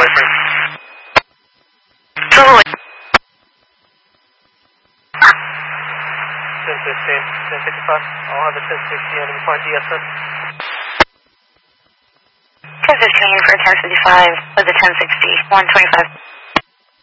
boyfriend. Totally. 10:55. I'll have a 10:60 on the reply to yes, sir. 10:15 for 10:55 with a 10:60, 125.